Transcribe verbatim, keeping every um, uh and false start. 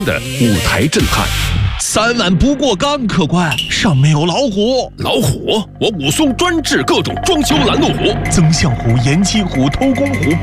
的舞台震撼。 三万不过岗，客官，上面有老虎。 老虎，我武松专治各种装修拦路虎， 曾相虎、延吉虎、偷工虎。